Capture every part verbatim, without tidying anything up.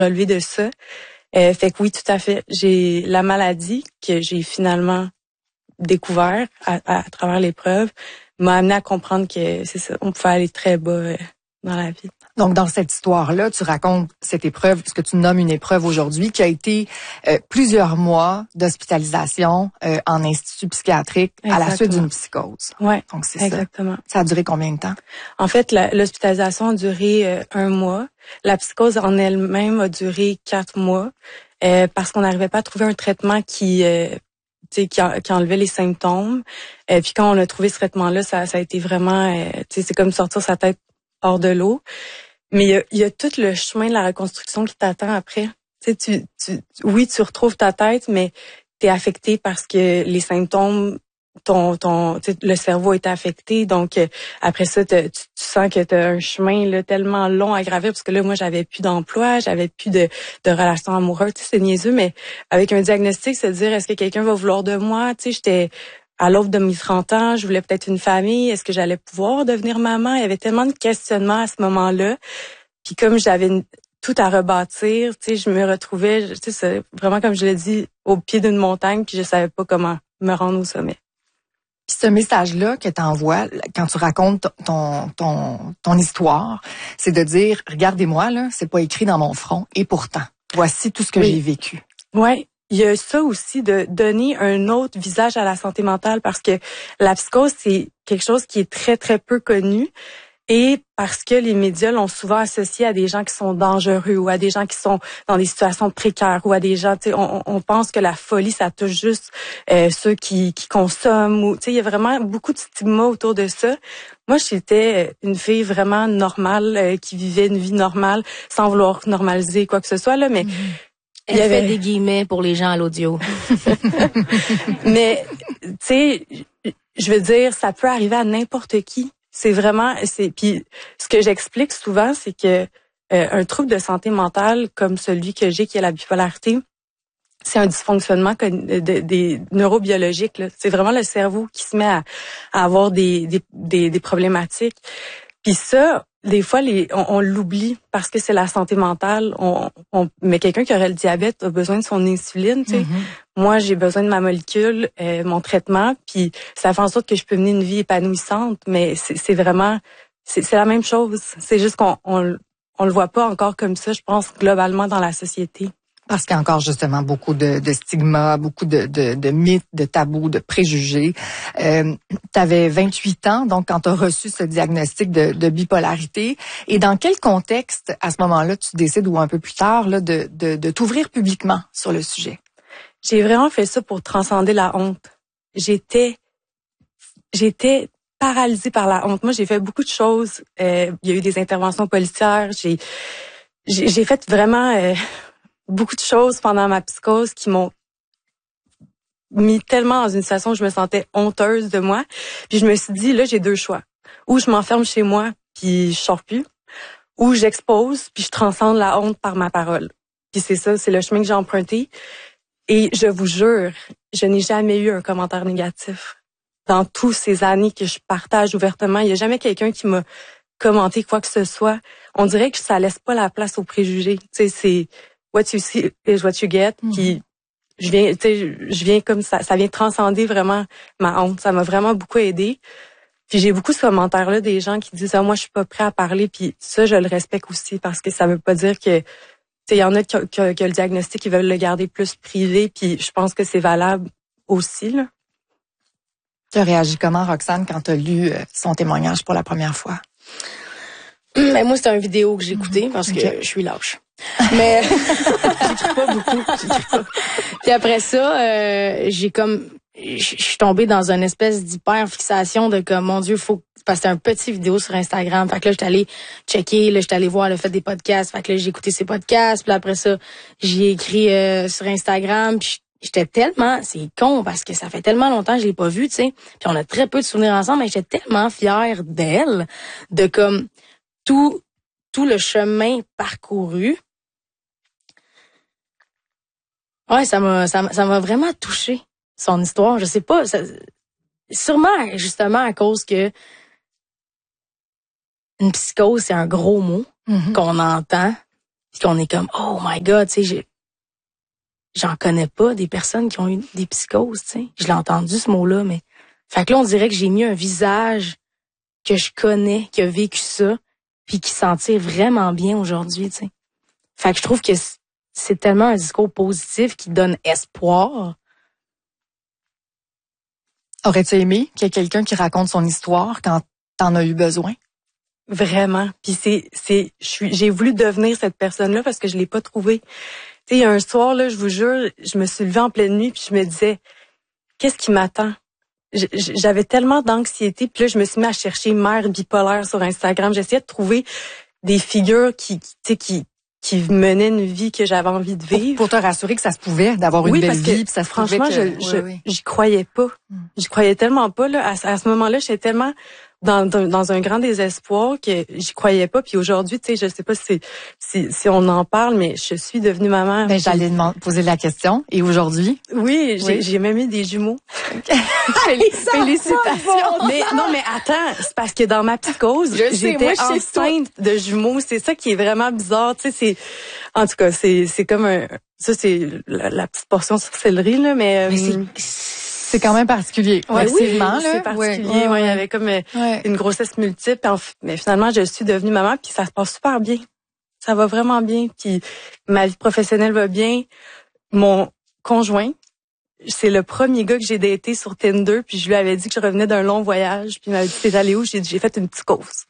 relever de ça. Euh, fait que oui, tout à fait. J'ai la maladie que j'ai finalement découvert à, à, à travers l'épreuve m'a amené à comprendre que c'est ça, on pouvait aller très bas euh, dans la vie. Donc, dans cette histoire-là, tu racontes cette épreuve, ce que tu nommes une épreuve aujourd'hui, qui a été euh, plusieurs mois d'hospitalisation euh, en institut psychiatrique. Exactement. À la suite d'une psychose. Ouais. Donc, c'est exactement. ça. Ça a duré combien de temps? En fait, la, l'hospitalisation a duré euh, un mois. La psychose en elle-même a duré quatre mois euh, parce qu'on n'arrivait pas à trouver un traitement qui... Euh, Qui, qui enlevait les symptômes. Et puis quand on a trouvé ce traitement-là, ça, ça a été vraiment, euh, c'est comme sortir sa tête hors de l'eau. Mais il y a, il y a tout le chemin de la reconstruction qui t'attend après. Tu, tu, tu, oui, tu retrouves ta tête, mais t'es affecté parce que les symptômes, ton, ton, le cerveau est affecté. Donc euh, après ça, tu, tu sens que t'as un chemin là tellement long à gravir parce que là, moi, j'avais plus d'emploi, j'avais plus de, de relations amoureuses. Tu sais, c'est niaiseux, mais avec un diagnostic, se dire est-ce que quelqu'un va vouloir de moi. Tu sais, j'étais à l'aube de mes trente ans, je voulais peut-être une famille. Est-ce que j'allais pouvoir devenir maman? Il y avait tellement de questionnements à ce moment-là. Puis comme j'avais une, tout à rebâtir, tu sais, je me retrouvais, tu sais, c'est vraiment comme je l'ai dit, au pied d'une montagne, puis je savais pas comment me rendre au sommet. Puis ce message-là que tu envoies quand tu racontes ton ton ton histoire, c'est de dire regardez-moi là, c'est pas écrit dans mon front et pourtant, voici tout ce que oui. j'ai vécu. Ouais. Il y a ça aussi de donner un autre visage à la santé mentale parce que la psychose, c'est quelque chose qui est très, très peu connu et parce que les médias l'ont souvent associé à des gens qui sont dangereux ou à des gens qui sont dans des situations précaires ou à des gens, tu sais, on, on pense que la folie, ça touche juste euh, ceux qui, qui consomment ou, tu sais, il y a vraiment beaucoup de stigma autour de ça. Moi, j'étais une fille vraiment normale euh, qui vivait une vie normale sans vouloir normaliser quoi que ce soit, là, mais... Mm-hmm. Elle y avait fait des guillemets pour les gens à l'audio. Mais, tu sais, je veux dire, ça peut arriver à n'importe qui. C'est vraiment, c'est, puis ce que j'explique souvent, c'est que euh, un trouble de santé mentale comme celui que j'ai, qui est la bipolarité, c'est un dysfonctionnement des de, de, neurobiologiques. Là. C'est vraiment le cerveau qui se met à, à avoir des, des, des, des problématiques. Puis ça, des fois, les, on, on l'oublie parce que c'est la santé mentale. On, on, mais quelqu'un qui aurait le diabète a besoin de son insuline. Tu sais. Mm-hmm. Moi, j'ai besoin de ma molécule, euh, mon traitement, puis ça fait en sorte que je peux mener une vie épanouissante. Mais c'est, c'est vraiment, c'est, c'est la même chose. C'est juste qu'on on, on le voit pas encore comme ça, je pense, globalement dans la société. Parce qu'il y a encore justement beaucoup de, de stigmas, beaucoup de, de, de mythes, de tabous, de préjugés. Euh, tu avais vingt-huit ans, donc quand tu as reçu ce diagnostic de, de bipolarité. Et dans quel contexte, à ce moment-là, tu décides, ou un peu plus tard, là, de, de, de t'ouvrir publiquement sur le sujet? J'ai vraiment fait ça pour transcender la honte. J'étais, j'étais paralysée par la honte. Moi, j'ai fait beaucoup de choses. Euh, il y a eu des interventions policières. J'ai, j'ai, j'ai fait vraiment... Euh, beaucoup de choses pendant ma psychose qui m'ont mis tellement dans une situation où je me sentais honteuse de moi. Puis je me suis dit, là, j'ai deux choix. Ou je m'enferme chez moi, puis je sors plus. Ou j'expose, puis je transcende la honte par ma parole. Puis c'est ça, c'est le chemin que j'ai emprunté. Et je vous jure, je n'ai jamais eu un commentaire négatif. Dans toutes ces années que je partage ouvertement, il n'y a jamais quelqu'un qui m'a commenté quoi que ce soit. On dirait que ça laisse pas la place aux préjugés. Tu sais, c'est... What you see is what you get. Mm-hmm. Puis je viens, tu sais, je viens comme ça, ça vient transcender vraiment ma honte. Ça m'a vraiment beaucoup aidé. Puis j'ai beaucoup ce commentaire-là des gens qui disent ah moi je suis pas prêt à parler. Puis ça je le respecte aussi parce que ça veut pas dire que, tu sais, il y en a qui ont le diagnostic qui veulent le garder plus privé. Puis je pense que c'est valable aussi là. Tu as réagi comment, Roxane, quand tu as lu son témoignage pour la première fois? Ben moi c'était une vidéo que j'ai écoutée parce que okay. je suis lâche. Mais j'écris pas beaucoup. J'écris pas. Puis après ça, euh, j'ai comme, je suis tombée dans une espèce d'hyper fixation de comme mon Dieu, faut parce que c'était un petit vidéo sur Instagram. Fait que là j'étais allée checker, là j'étais allée voir le fait des podcasts. Fait que là j'ai écouté ces podcasts. Puis après ça, j'ai écrit euh, sur Instagram. Puis j'étais tellement, c'est con parce que ça fait tellement longtemps que je l'ai pas vue, tu sais. Puis on a très peu de souvenirs ensemble, mais j'étais tellement fière d'elle, de comme tout tout le chemin parcouru. Ouais, ça m'a, ça m'a, ça m'a vraiment touché, son histoire. Je sais pas, ça, sûrement, justement, à cause que une psychose, c'est un gros mot mm-hmm. qu'on entend. puis qu'on est comme oh my God, tu sais, j'ai j'en connais pas des personnes qui ont eu des psychoses, tu sais. Je l'ai entendu ce mot-là, mais fait que là on dirait que j'ai mis un visage que je connais, qui a vécu ça, puis qui s'en tire vraiment bien aujourd'hui, tu sais. Fait que je trouve que c'est tellement un discours positif qui donne espoir. Aurais-tu aimé qu'il y ait quelqu'un qui raconte son histoire quand t'en as eu besoin? Vraiment. Puis c'est, c'est, je suis, j'ai voulu devenir cette personne-là parce que je l'ai pas trouvée. Tu sais, il y a un soir là, je vous jure, je me suis levée en pleine nuit puis je me disais, qu'est-ce qui m'attend? J'avais tellement d'anxiété puis là, je me suis mis à chercher mère bipolaire sur Instagram. J'essayais de trouver des figures qui, qui tu sais, qui qui menaient une vie que j'avais envie de vivre. Pour, pour te rassurer que ça se pouvait, d'avoir une oui, belle parce que, vie, puis ça se franchement, pouvait que... je, je, oui, oui. j'y croyais pas. Mm. J'y croyais tellement pas, là. À, à ce moment-là, j'étais tellement dans, dans, dans un grand désespoir que j'y croyais pas. Puis aujourd'hui, tu sais, je sais pas si, si, si on en parle, mais je suis devenue maman. Ben, j'allais demander, poser la question. Et aujourd'hui? Oui, j'ai, oui. j'ai même eu des jumeaux. Félicitations. Mais non, mais attends, c'est parce que dans ma psychose, je j'étais sais, moi, enceinte de jumeaux. C'est ça qui est vraiment bizarre. Tu sais, c'est, en tout cas, c'est, c'est comme un, ça c'est la, la petite portion sur céleri là, mais, mais euh, c'est, c'est quand même particulier. Ouais, oui, là. C'est particulier. Ouais, ouais, ouais. Il y avait comme ouais. une grossesse multiple. Mais finalement, je suis devenue maman, puis ça se passe super bien. Ça va vraiment bien. Puis ma vie professionnelle va bien. Mon conjoint, c'est le premier gars que j'ai daté sur Tinder, puis je lui avais dit que je revenais d'un long voyage, puis il m'avait dit t'es allé où? J'ai dit j'ai fait une psychose.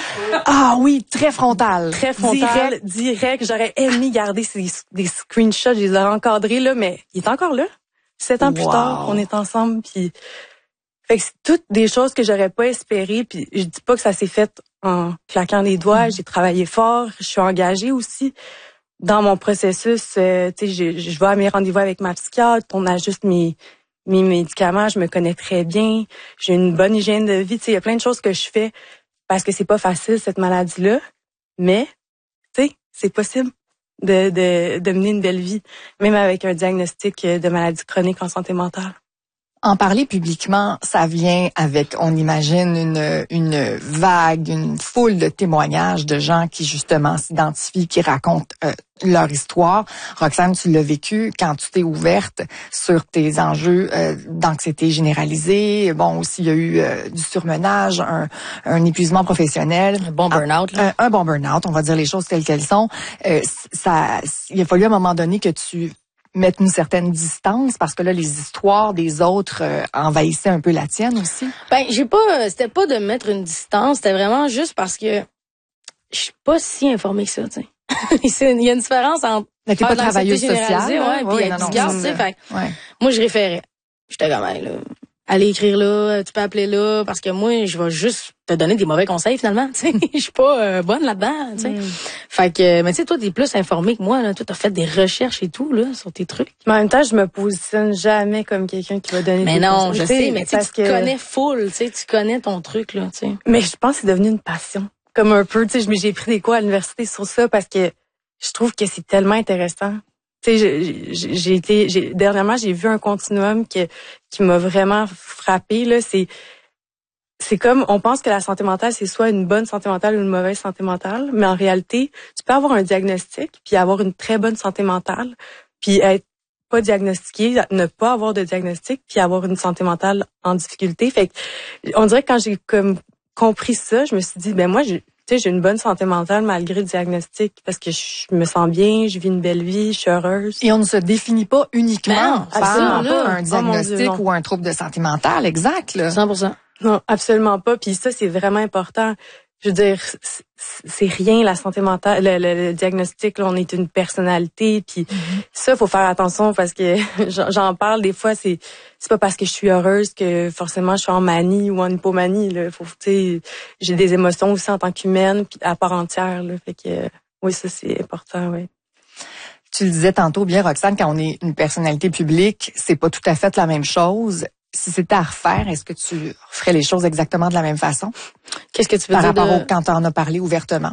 Ah oui, très frontal. Très frontal, direct. direct. J'aurais aimé garder ces, des screenshots, je les ai encadrés là, mais il est encore là. Sept ans wow. plus tard, on est ensemble, puis fait que c'est toutes des choses que j'aurais pas espérées, puis je dis pas que ça s'est fait en claquant des doigts. Mmh. J'ai travaillé fort, je suis engagée aussi dans mon processus. Euh, tu sais, je, je vais à mes rendez-vous avec ma psychiatre, on ajuste mes mes médicaments, je me connais très bien, j'ai une bonne hygiène de vie. Tu sais, il y a plein de choses que je fais parce que c'est pas facile cette maladie-là, mais tu sais, c'est possible. De, de, de mener une belle vie, même avec un diagnostic de maladie chronique en santé mentale. En parler publiquement, ça vient avec, on imagine, une, une vague, une foule de témoignages de gens qui, justement, s'identifient, qui racontent euh, leur histoire. Roxane, tu l'as vécu quand tu t'es ouverte sur tes enjeux euh, d'anxiété généralisée. Bon, aussi, il y a eu euh, du surmenage, un, un épuisement professionnel. Un bon burn-out. Un, un bon burn-out, on va dire les choses telles qu'elles sont. Euh, ça, il a fallu à un moment donné que tu mettre une certaine distance parce que là les histoires des autres euh, envahissaient un peu la tienne aussi. Ben j'ai pas c'était pas de mettre une distance, c'était vraiment juste parce que je suis pas si informée que ça, tu sais. Il y a une différence entre mais t'es pas travailleuse sociale, ouais, puis être du gars, tu sais, fait moi je référais. J'étais comme là, allez écrire là, tu peux appeler là parce que moi je vais juste te donner des mauvais conseils finalement, tu sais. Je suis pas euh, bonne là-dedans, tu sais. Mm. Fait que mais tu sais toi t'es plus informée que moi là, toi t'as fait des recherches et tout là sur tes trucs. Mais en même temps, je me positionne jamais comme quelqu'un qui va donner mais des non, conseils. Je sais, mais tu que... connais full, tu sais, tu connais ton truc là, tu sais. Mais je pense que c'est devenu une passion, comme un peu, tu sais, j'ai pris des cours à l'université sur ça parce que je trouve que c'est tellement intéressant. Tu sais, j'ai été, j'ai, dernièrement, j'ai vu un continuum qui, qui m'a vraiment frappée, là. C'est, c'est comme, on pense que la santé mentale, c'est soit une bonne santé mentale ou une mauvaise santé mentale. Mais en réalité, tu peux avoir un diagnostic puis avoir une très bonne santé mentale puis être pas diagnostiqué, ne pas avoir de diagnostic puis avoir une santé mentale en difficulté. Fait que, on dirait que quand j'ai comme compris ça, je me suis dit, ben moi, je, tu sais, j'ai une bonne santé mentale malgré le diagnostic parce que je me sens bien, je vis une belle vie, je suis heureuse. Et on ne se définit pas uniquement ben, par un diagnostic oh Dieu, ou un trouble de santé mentale, exact, là. cent pour cent. Non, absolument pas. Puis ça, c'est vraiment important. Je veux dire, c'est rien la santé mentale, le, le, le diagnostic. Là, on est une personnalité. Puis mm-hmm. ça, faut faire attention parce que j'en parle des fois. C'est c'est pas parce que je suis heureuse que forcément je suis en manie ou en hypomanie. Là, faut, tu sais, j'ai des émotions aussi en tant qu'humaine, puis à part entière. Là, fait que oui, ça c'est important. Oui. Tu le disais tantôt bien, Roxane, quand on est une personnalité publique, c'est pas tout à fait la même chose. Si c'était à refaire, est-ce que tu ferais les choses exactement de la même façon? Qu'est-ce que tu veux Par dire? Par rapport de... au quand t'en as parlé ouvertement.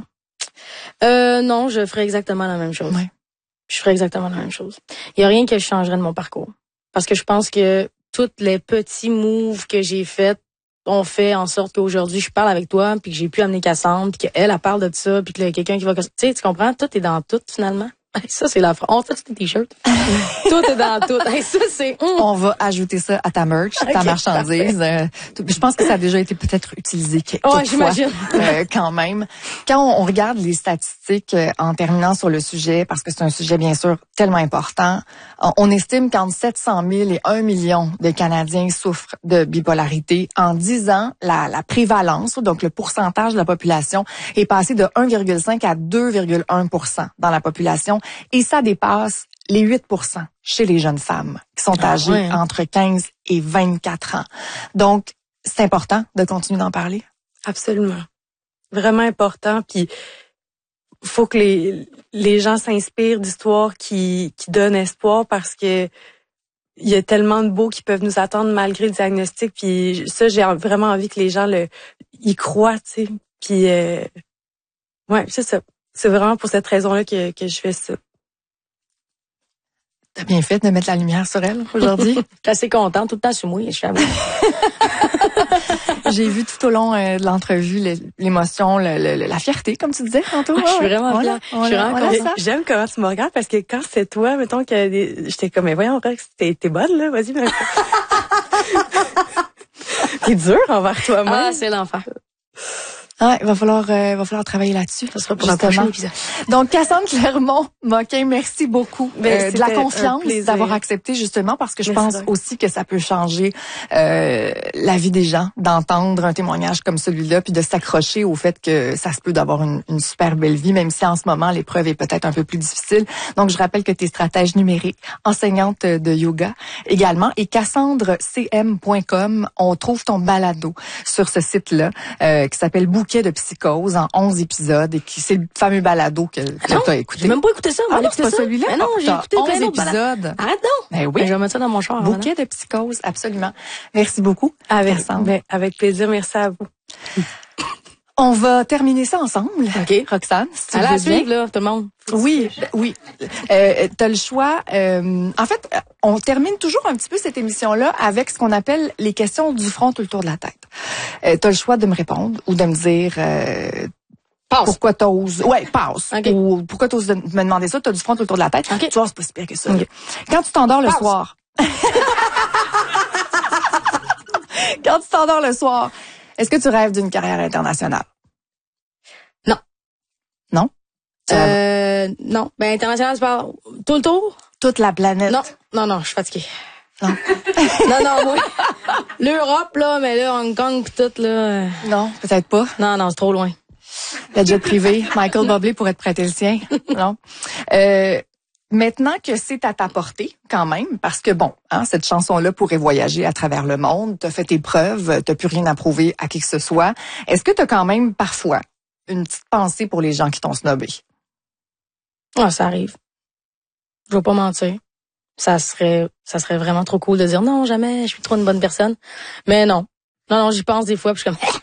Euh, non, je ferais exactement la même chose. Ouais. Je ferais exactement la même chose. Il y a rien que je changerais de mon parcours. Parce que je pense que tous les petits moves que j'ai faits ont fait en sorte qu'aujourd'hui, je parle avec toi, puis que j'ai pu amener Cassandre, puis qu'elle, elle parle de ça, puis qu'il y a quelqu'un qui va... Tu sais, tu comprends? Tout est dans tout, finalement. Ça, c'est la phrase. On fait des t-shirts. Tout est dans tout. Ça, c'est... Mm. On va ajouter ça à ta merch, ta okay, marchandise. Euh, je pense que ça a déjà été peut-être utilisé quelques oh, fois. j'imagine. Euh, quand même. Quand on, on regarde les statistiques euh, en terminant sur le sujet, parce que c'est un sujet, bien sûr, tellement important, on, on estime qu'entre sept cent mille et un million de Canadiens souffrent de bipolarité. En dix ans, la, la prévalence, donc le pourcentage de la population, est passé de un virgule cinq à deux virgule un pour cent dans la population. Et ça dépasse les huit pour cent chez les jeunes femmes qui sont âgées ah, ouais. entre quinze et vingt-quatre ans. Donc, c'est important de continuer d'en parler. Absolument. Vraiment important. Puis, faut que les, les gens s'inspirent d'histoires qui, qui donnent espoir parce que il y a tellement de beaux qui peuvent nous attendre malgré le diagnostic. Puis ça, j'ai vraiment envie que les gens le y croient, tu sais. Puis, euh, ouais, c'est ça. C'est vraiment pour cette raison-là que, que je fais ça. T'as bien fait de mettre la lumière sur elle aujourd'hui. T'es assez contente, tout le temps sur moi, je suis J'ai vu tout au long euh, de l'entrevue l'émotion, le, le, la fierté, comme tu disais tantôt. Ah, je suis vraiment fière. Je suis vraiment contente. J'aime comment tu me regardes parce que quand c'est toi, mettons que des... j'étais comme, mais voyons, Rox, t'es, t'es bonne, là, vas-y. Mais... T'es dur envers toi-même. Ah, c'est l'enfer. Ah, il va falloir, euh, va falloir travailler là-dessus. Ça sera pour un prochain épisode. Donc, Cassandre Clermont-Moquin, merci beaucoup euh, de la confiance, d'avoir accepté justement, parce que je merci pense bien. aussi que ça peut changer euh, la vie des gens, d'entendre un témoignage comme celui-là, puis de s'accrocher au fait que ça se peut d'avoir une, une super belle vie, même si en ce moment, l'épreuve est peut-être un peu plus difficile. Donc, je rappelle que tu es stratège numérique, enseignante de yoga également, et cassandre c m point com, on trouve ton balado sur ce site-là, euh, qui s'appelle Bouquet de psychose en onze épisodes et qui c'est le fameux balado que, que tu as écouté. J'ai même pas écouté ça. Ah non, c'est pas celui-là. Mais non, j'ai écouté onze épisodes. Arrête donc. Ben oui. Ben, je vais mettre ça dans mon char. Bouquet voilà. de psychose, absolument. Merci beaucoup. Avec, ben, avec plaisir, merci à vous. On va terminer ça ensemble. OK. Roxane, si tu à veux la bien. suivre, là, tout le monde. Oui, oui. Euh, t'as le choix. Euh, en fait, on termine toujours un petit peu cette émission-là avec ce qu'on appelle les questions du front tout le tour de la tête. Euh, t'as le choix de me répondre ou de me dire... Euh, Passe. Pourquoi t'oses? Ouais, passe. Okay. Ou pourquoi t'oses me demander ça? T'as du front autour de la tête. Okay. Tu vois, c'est pas si pire que ça. Okay. Quand tu t'endors le passe. soir. Quand tu t'endors le soir, est-ce que tu rêves d'une carrière internationale? Non. Non? Euh, non. Ben, international, c'est pas tout le tour? Toute la planète? Non. Non, non, je suis fatiguée. Non. non, non, moi. L'Europe, là, mais là, Hong Kong pis tout, là. Non, peut-être pas. Non, non, c'est trop loin. Le jet privé, Michael Bublé pourrait te prêter le sien. Non. Euh, maintenant que c'est à ta portée, quand même, parce que bon, hein, cette chanson-là pourrait voyager à travers le monde, t'as fait tes preuves, t'as plus rien à prouver à qui que ce soit. Est-ce que t'as quand même parfois une petite pensée pour les gens qui t'ont snobé? Ah, ça arrive. Je vais pas mentir. Ça serait, ça serait vraiment trop cool de dire non, jamais, je suis trop une bonne personne. Mais non. Non, non, j'y pense des fois, puis je suis comme...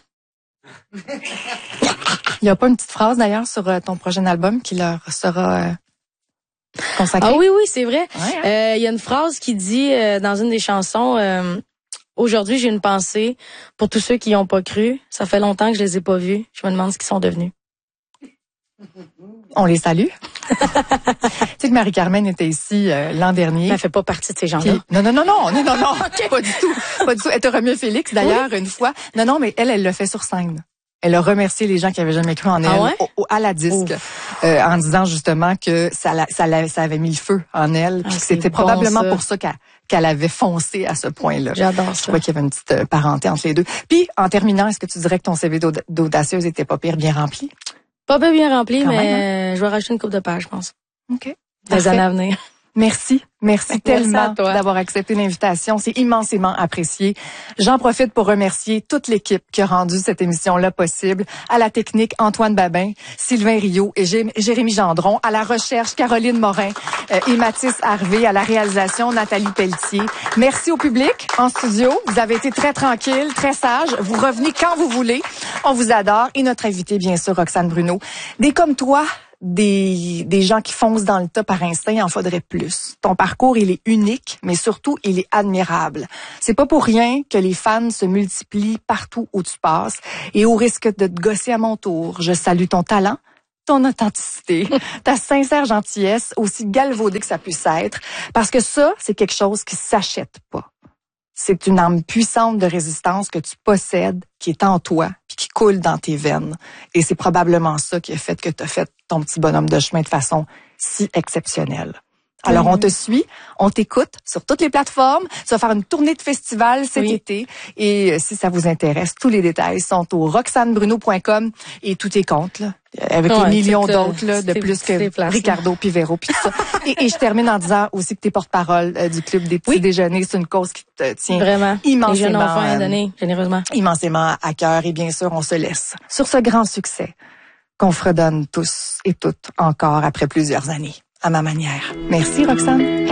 Il y a pas une petite phrase d'ailleurs sur euh, ton prochain album qui leur sera euh, consacrée? Ah oui, oui, c'est vrai. Il ouais, hein? euh, y a une phrase qui dit euh, dans une des chansons euh, aujourd'hui, j'ai une pensée pour tous ceux qui n'y ont pas cru. Ça fait longtemps que je les ai pas vus. Je me demande ce qu'ils sont devenus. On les salue. Tu sais que Marie-Carmen était ici euh, l'an dernier. Elle fait pas partie de ces gens-là. Qui... Non, non, non, non, non, non, non, okay. Pas du tout. Pas du tout. Elle te remet Félix, d'ailleurs, oui. une fois. Non, non, mais elle, elle l'a fait sur scène. Elle a remercié les gens qui avaient jamais cru en elle ah ouais? au, au, à la disque, euh, en disant justement que ça, la, ça, la, ça avait mis le feu en elle, puis ah, que c'était bon, probablement ça. pour ça qu'elle, qu'elle avait foncé à ce point-là. J'adore Je ça. crois qu'il y avait une petite parenté entre les deux. Puis, en terminant, est-ce que tu dirais que ton C V d'audacieuse était pas pire bien rempli? Pas peu bien rempli, Quand mais même, hein? je vais rajouter une coupe de pages, je pense. OK. Les années à venir. Merci. Merci, Merci tellement d'avoir accepté l'invitation. C'est immensément apprécié. J'en profite pour remercier toute l'équipe qui a rendu cette émission-là possible. À la technique, Antoine Babin, Sylvain Rio et Jérémy Gendron. À la recherche, Caroline Morin euh, et Mathis Harvey. À la réalisation, Nathalie Pelletier. Merci au public en studio. Vous avez été très tranquille, très sage. Vous revenez quand vous voulez. On vous adore. Et notre invité, bien sûr, Roxane Bruno. Des comme toi, des, des gens qui foncent dans le tas par instinct, il en faudrait plus. Ton parcours, il est unique, mais surtout, il est admirable. C'est pas pour rien que les fans se multiplient partout où tu passes. Et au risque de te gosser à mon tour, je salue ton talent, ton authenticité, ta sincère gentillesse, aussi galvaudée que ça puisse être, parce que ça, c'est quelque chose qui s'achète pas. C'est une arme puissante de résistance que tu possèdes, qui est en toi, puis qui coule dans tes veines. Et c'est probablement ça qui a fait que tu as fait ton petit bonhomme de chemin de façon si exceptionnelle. Alors, on te suit, on t'écoute sur toutes les plateformes. Tu vas faire une tournée de festival cet oui. été. Et si ça vous intéresse, tous les détails sont au roxane bruno point com et tous tes comptes, là, avec ouais, les millions d'autres là, de plus que Ricardo puis Véro puis tout ça. et, et je termine en disant aussi que t'es porte-parole euh, du Club des petits oui. déjeuners. C'est une cause qui te tient Vraiment. immensément, les jeunes enfants donné, généreusement. immensément à cœur. Et bien sûr, on se laisse sur ce grand succès qu'on fredonne tous et toutes encore après plusieurs années. À ma manière. Merci, Roxane.